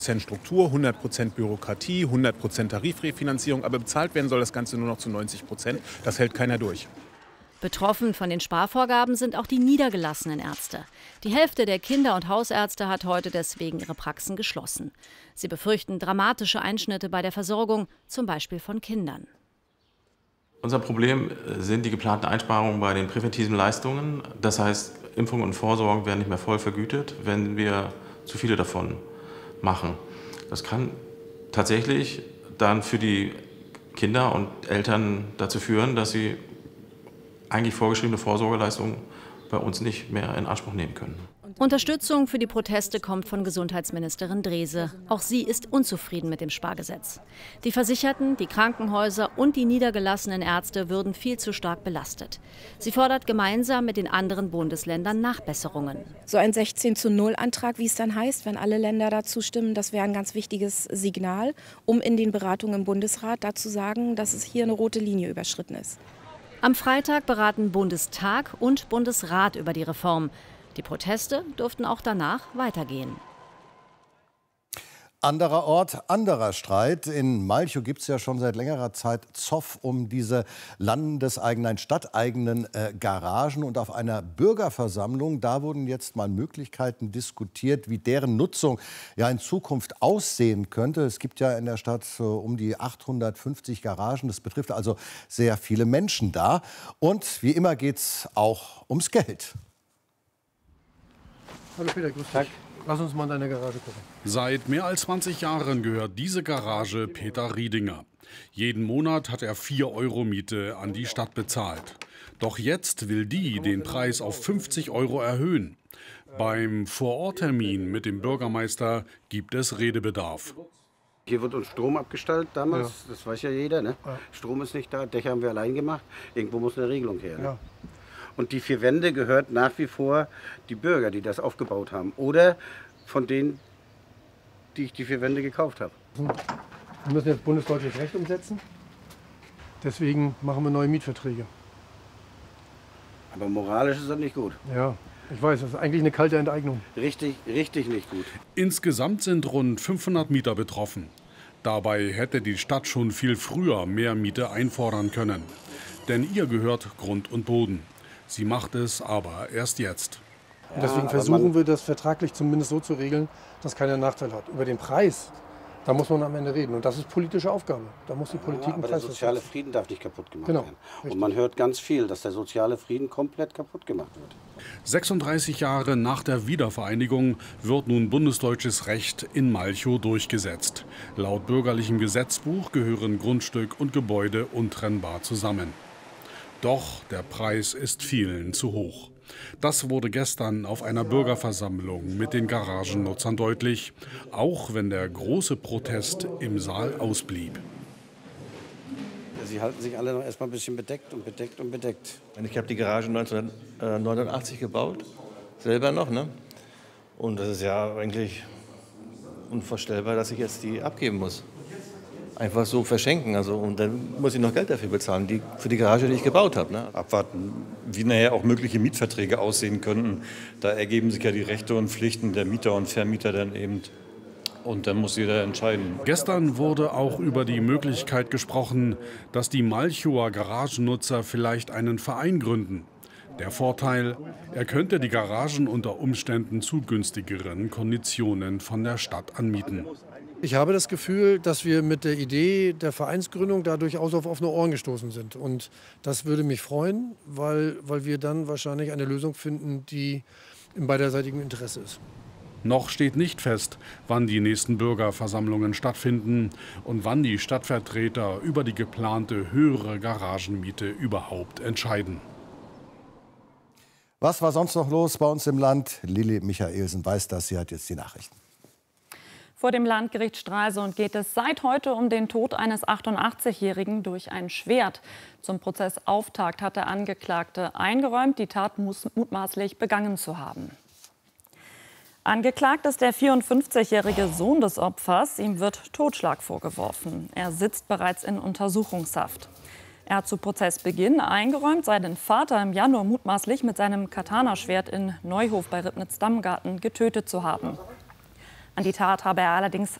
Struktur, 100% Bürokratie, 100% Tarifrefinanzierung, aber bezahlt werden soll das Ganze nur noch zu 90%. Das hält keiner durch. Betroffen von den Sparvorgaben sind auch die niedergelassenen Ärzte. Die Hälfte der Kinder- und Hausärzte hat heute deswegen ihre Praxen geschlossen. Sie befürchten dramatische Einschnitte bei der Versorgung, zum Beispiel von Kindern. Unser Problem sind die geplanten Einsparungen bei den präventiven Leistungen. Das heißt, Impfung und Vorsorge werden nicht mehr voll vergütet, wenn wir zu viele davon machen. Das kann tatsächlich dann für die Kinder und Eltern dazu führen, dass sie eigentlich vorgeschriebene Vorsorgeleistungen bei uns nicht mehr in Anspruch nehmen können. Unterstützung für die Proteste kommt von Gesundheitsministerin Drese. Auch sie ist unzufrieden mit dem Spargesetz. Die Versicherten, die Krankenhäuser und die niedergelassenen Ärzte würden viel zu stark belastet. Sie fordert gemeinsam mit den anderen Bundesländern Nachbesserungen. So ein 16:0-Antrag, wie es dann heißt, wenn alle Länder dazu stimmen, das wäre ein ganz wichtiges Signal, um in den Beratungen im Bundesrat dazu sagen, dass es hier eine rote Linie überschritten ist. Am Freitag beraten Bundestag und Bundesrat über die Reform. Die Proteste dürften auch danach weitergehen. Anderer Ort, anderer Streit. In Malchow gibt es ja schon seit längerer Zeit Zoff um diese landeseigenen, stadteigenen Garagen. Und auf einer Bürgerversammlung, da wurden jetzt mal Möglichkeiten diskutiert, wie deren Nutzung ja in Zukunft aussehen könnte. Es gibt ja in der Stadt um die 850 Garagen. Das betrifft also sehr viele Menschen da. Und wie immer geht es auch ums Geld. Hallo Peter, grüß dich. Lass uns mal in deine Garage gucken. Seit mehr als 20 Jahren gehört diese Garage Peter Riedinger. Jeden Monat hat er 4 € Miete an die Stadt bezahlt. Doch jetzt will die den Preis auf 50 € erhöhen. Beim Vororttermin mit dem Bürgermeister gibt es Redebedarf. Hier wird uns Strom abgestellt damals, ja. Das weiß ja jeder. Ne? Ja. Strom ist nicht da, Dächer haben wir allein gemacht. Irgendwo muss eine Regelung her. Ne? Ja. Und die 4 Wände gehört nach wie vor die Bürger, die das aufgebaut haben. Oder von denen, die ich die 4 Wände gekauft habe. Wir müssen jetzt bundesdeutsches Recht umsetzen. Deswegen machen wir neue Mietverträge. Aber moralisch ist das nicht gut. Ja, ich weiß, das ist eigentlich eine kalte Enteignung. Richtig nicht gut. Insgesamt sind rund 500 Mieter betroffen. Dabei hätte die Stadt schon viel früher mehr Miete einfordern können. Denn ihr gehört Grund und Boden. Sie macht es aber erst jetzt. Und deswegen versuchen wir das vertraglich zumindest so zu regeln, dass keiner Nachteil hat. Über den Preis, da muss man am Ende reden. Und das ist politische Aufgabe. Da muss die Politik einen Preis. Aber der soziale Frieden darf nicht kaputt gemacht werden. Richtig. Und man hört ganz viel, dass der soziale Frieden komplett kaputt gemacht wird. 36 Jahre nach der Wiedervereinigung wird nun bundesdeutsches Recht in Malchow durchgesetzt. Laut bürgerlichem Gesetzbuch gehören Grundstück und Gebäude untrennbar zusammen. Doch der Preis ist vielen zu hoch. Das wurde gestern auf einer Bürgerversammlung mit den Garagennutzern deutlich, auch wenn der große Protest im Saal ausblieb. Sie halten sich alle noch erstmal ein bisschen bedeckt und bedeckt und bedeckt. Ich habe die Garage 1989 gebaut, selber noch. Ne? Und das ist ja eigentlich unvorstellbar, dass ich jetzt die abgeben muss. Einfach so verschenken. Also, und dann muss ich noch Geld dafür bezahlen, für die Garage, die ich gebaut habe. Ne? Abwarten, wie nachher auch mögliche Mietverträge aussehen könnten. Da ergeben sich ja die Rechte und Pflichten der Mieter und Vermieter dann eben. Und dann muss jeder entscheiden. Gestern wurde auch über die Möglichkeit gesprochen, dass die Malchower Garagennutzer vielleicht einen Verein gründen. Der Vorteil, er könnte die Garagen unter Umständen zu günstigeren Konditionen von der Stadt anmieten. Ich habe das Gefühl, dass wir mit der Idee der Vereinsgründung da durchaus auf offene Ohren gestoßen sind. Und das würde mich freuen, weil wir dann wahrscheinlich eine Lösung finden, die im beiderseitigen Interesse ist. Noch steht nicht fest, wann die nächsten Bürgerversammlungen stattfinden und wann die Stadtvertreter über die geplante höhere Garagenmiete überhaupt entscheiden. Was war sonst noch los bei uns im Land? Lilly Michaelsen weiß das, sie hat jetzt die Nachrichten. Vor dem Landgericht Stralsund geht es seit heute um den Tod eines 88-Jährigen durch ein Schwert. Zum Prozessauftakt hat der Angeklagte eingeräumt, die Tat mutmaßlich begangen zu haben. Angeklagt ist der 54-jährige Sohn des Opfers. Ihm wird Totschlag vorgeworfen. Er sitzt bereits in Untersuchungshaft. Er hat zu Prozessbeginn eingeräumt, seinen Vater im Januar mutmaßlich mit seinem Katana-Schwert in Neuhof bei Ribnitz-Damgarten getötet zu haben. An die Tat habe er allerdings